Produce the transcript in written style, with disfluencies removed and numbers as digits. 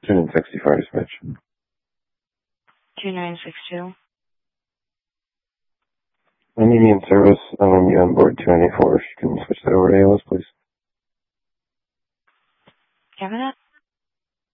2964 dispatch. 2962. I need me in service. I'm going to be on board 294. If you can switch that over to ALS, please.